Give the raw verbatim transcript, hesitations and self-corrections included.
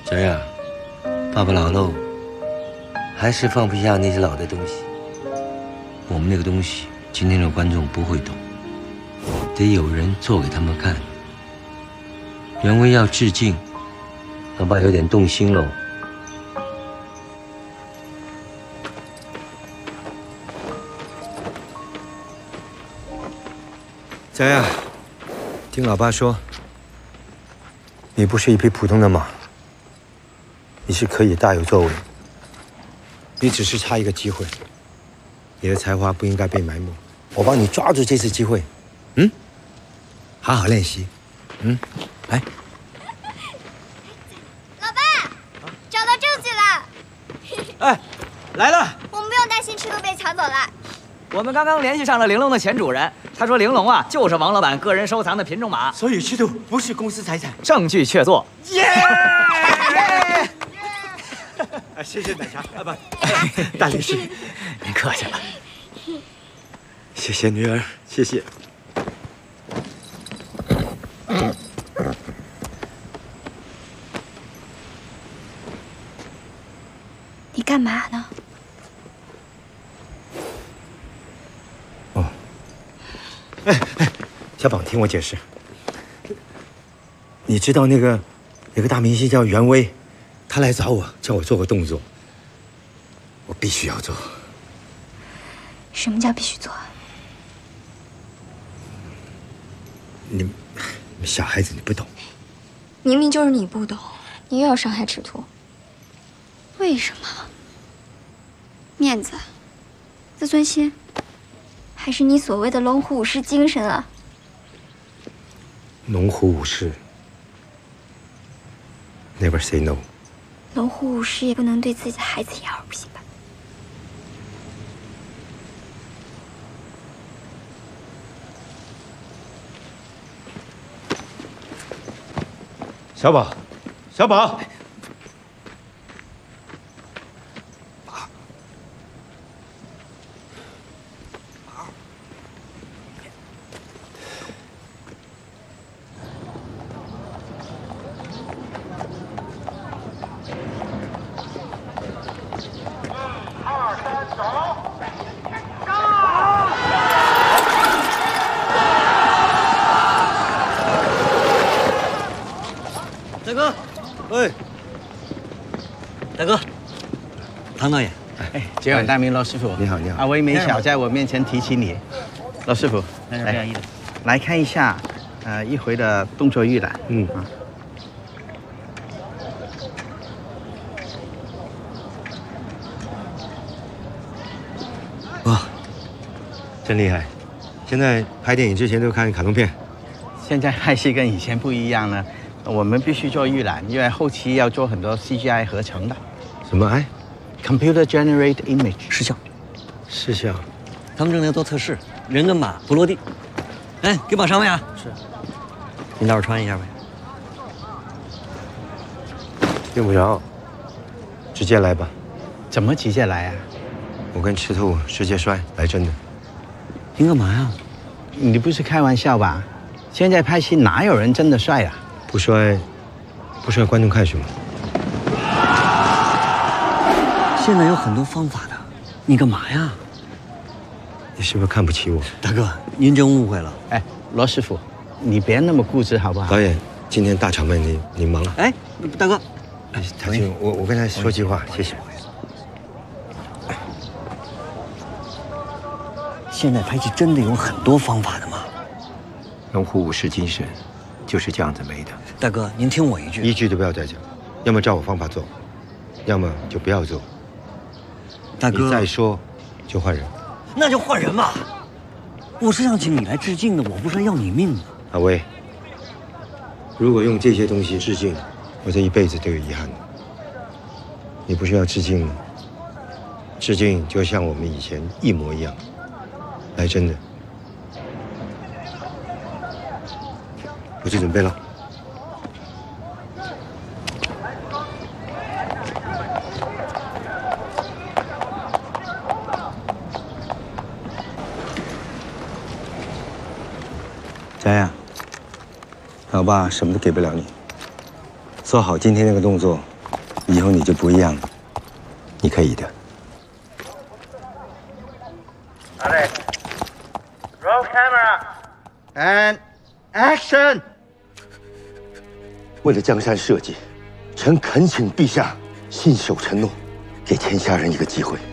侄儿啊，爸爸老喽，还是放不下那些老的东西。我们那个东西，今天的观众不会懂，得有人做给他们看。袁威要致敬，老爸有点动心喽。 佳呀，听老爸说，你不是一匹普通的马，你是可以大有作为。你只是差一个机会，你的才华不应该被埋没。我帮你抓住这次机会，嗯，好好练习，嗯，来。 老爸，找到证据了。 哎，来了。 我们不用担心吃都被抢走了。 我们刚刚联系上了玲珑的前主人，他说玲珑啊就是王老板个人收藏的品种马， 所以赤兔不是公司财产， 证据确凿。 耶！谢谢奶茶啊，不，大律师， 您客气了。 谢谢女儿，谢谢。 你干嘛呢？ 哦，哎哎，小宝，听我解释。你知道那个有个大明星叫袁威，他来找我，叫我做个动作，我必须要做。 什么叫必须做？ 你们小孩子你不懂。 明明就是你不懂，你又要伤害赤兔，为什么？面子、自尊心，还是你所谓的龙虎武士精神啊？ 龙虎武士 ，never say no。 龙虎武士也不能对自己的孩子言而不信吧？ 小宝，小宝。 大哥， 喂， 大哥，唐导演， 哎，久仰大名，老师傅。 你好，你好。 阿威没少在我面前提起你，老师傅，来，来看一下，呃，一回的动作预览。 嗯啊。 哇，真厉害！现在拍电影之前都看卡通片。 现在拍戏跟以前不一样了，我们必须做预览，因为后期要做很多 C G I 合成的。 什么？哎 ？Computer generate image 视效， 视效。 他们正在做测试，人跟马不落地。哎，给马上位啊！ 是。 您待会儿穿一下呗。 用不着，直接来吧。 怎么直接来啊？ 我跟赤兔直接摔，来真的。 您干嘛呀？ 你不是开玩笑吧？现在拍戏哪有人真的帅啊？ 不摔，不摔，观众看什么？ 现在有很多方法的，你干嘛呀？ 你是不是看不起我？ 大哥，您真误会了。 哎，罗师傅，你别那么固执好不好？ 导演，今天大场面你你忙。 哎，大哥， 哎，谭俊，我我跟他说句话，谢谢。 现在拍戏真的有很多方法的吗？ 龙虎武士精神就是这样子没的。 大哥，您听我一句， 一句都不要再讲，要么照我方法做，要么就不要做。 大哥， 你再说就换人。 那就换人吧。我是想请你来致敬的，我不是来要你命的。 阿威，如果用这些东西致敬，我这一辈子都有遗憾的。你不是要致敬吗？致敬就像我们以前一模一样。来真的，我就准备了。佳呀，老爸什么都给不了你，做好今天那个动作， 以后你就不一样了，你可以的。 Roll camera and action。 为了江山社稷，臣恳请陛下信守承诺，给天下人一个机会。